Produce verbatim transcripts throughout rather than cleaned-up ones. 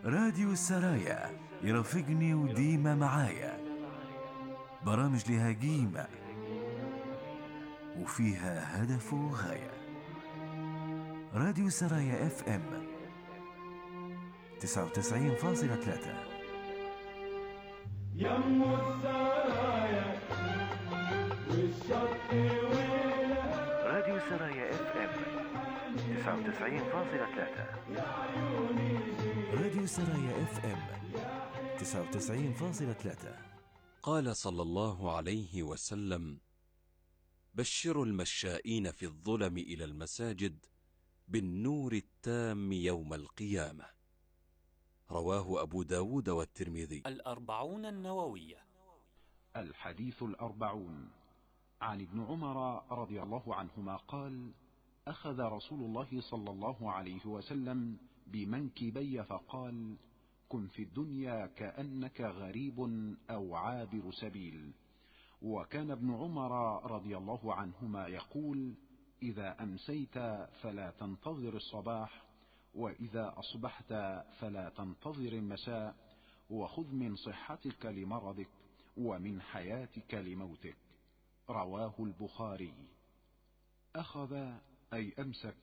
راديو السرايا يرافقني وديما معايا، برامج لها قيمة وفيها هدف وغاية. راديو السرايا اف ام تسعة وتسعين فاصلة ثلاثة. يم السرايا والشط ويلها. راديو السرايا اف ام تسعة وتسعين فاصلة ثلاثة. راديو السرايا اف ام تسعة وتسعين فاصلة ثلاثة. قال صلى الله عليه وسلم: بشروا المشائين في الظلم إلى المساجد بالنور التام يوم القيامة. رواه أبو داود والترمذي. الأربعون النووية. الحديث الأربعون. عن ابن عمر رضي الله عنهما قال: أخذ رسول الله صلى الله عليه وسلم بمنكبي فقال: كن في الدنيا كأنك غريب أو عابر سبيل. وكان ابن عمر رضي الله عنهما يقول: إذا أمسيت فلا تنتظر الصباح، وإذا أصبحت فلا تنتظر المساء، وخذ من صحتك لمرضك ومن حياتك لموتك. رواه البخاري. أخذ أي أمسك،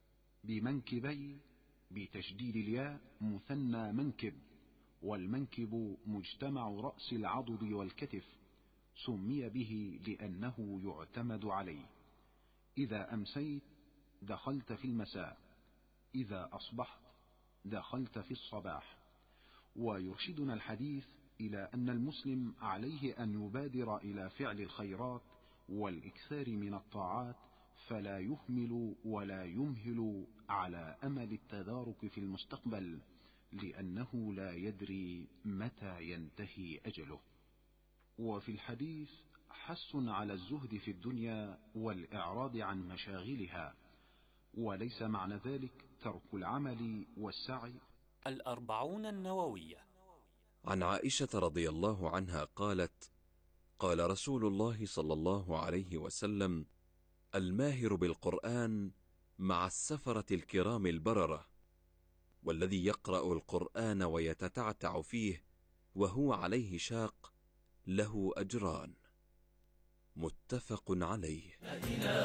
بمنكبي بتشديد الياء مثنى منكب، والمنكب مجتمع رأس العضد والكتف، سمي به لأنه يعتمد عليه. إذا أمسيت دخلت في المساء، إذا أصبحت دخلت في الصباح. ويرشدنا الحديث إلى أن المسلم عليه أن يبادر إلى فعل الخيرات والإكثار من الطاعات، فلا يهمل ولا يمهل على أمل التدارك في المستقبل، لأنه لا يدري متى ينتهي أجله. وفي الحديث حث على الزهد في الدنيا والإعراض عن مشاغلها، وليس معنى ذلك ترك العمل والسعي. الأربعون النووية. عن عائشة رضي الله عنها قالت: قال رسول الله صلى الله عليه وسلم: الماهر بالقرآن مع السفرة الكرام البررة، والذي يقرأ القرآن ويتتعتع فيه وهو عليه شاق له أجران. متفق عليه.